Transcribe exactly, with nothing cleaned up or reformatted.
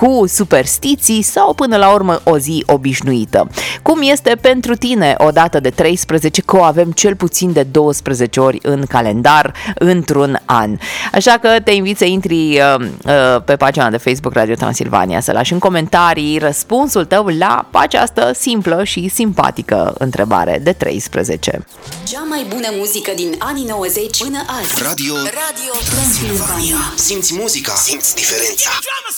cu superstiții sau până la urmă o zi obișnuită. Cum este pentru tine o dată de treisprezece, că o avem cel puțin de douăsprezece ori în calendar într-un an. Așa că te invit să intri uh, uh, pe pagina de Facebook Radio Transilvania, să lași în comentarii răspunsul tău la această simplă și simpatică întrebare de treisprezece. Cea mai bună muzică din anii nouăzeci până azi. Radio, Radio Transilvania. Simți muzica, simți diferența.